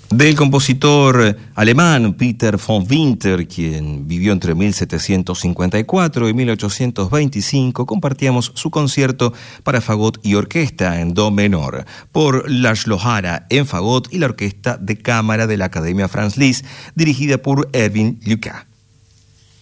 Del compositor alemán Peter von Winter, quien vivió entre 1754 y 1825, compartíamos su concierto para fagot y orquesta en do menor por László Hara en fagot y la Orquesta de Cámara de la Academia Franz Liszt, dirigida por Erwin Lücka.